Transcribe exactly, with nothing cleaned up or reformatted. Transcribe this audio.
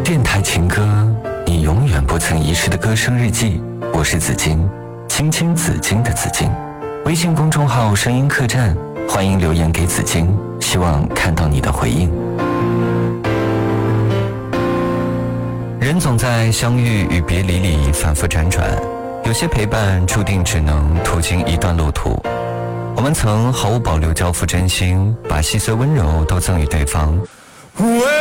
电台情歌，你永远不曾遗失的歌声日记。我是紫金，青青紫金的紫金。微信公众号声音客栈，欢迎留言给紫金，希望看到你的回应。人总在相遇与别离里反复辗转，有些陪伴注定只能途经一段路途。我们曾毫无保留交付真心，把细碎温柔都赠予对方。